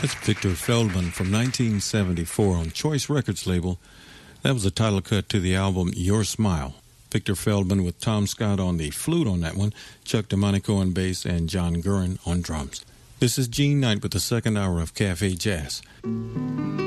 That's Victor Feldman from 1974 on Choice Records label. That was the title cut to the album Your Smile. Victor Feldman with Tom Scott on the flute on that one, Chuck DeMonico on bass, and John Gurin on drums. This is Gene Knight with the second hour of Cafe Jazz.